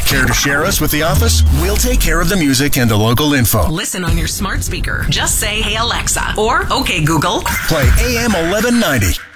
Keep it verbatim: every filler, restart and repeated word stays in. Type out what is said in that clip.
Care to share us with the office? We'll take care of the music and the local info. Listen on your smart speaker. Just say, "Hey Alexa," or "Okay Google." Play A M eleven ninety.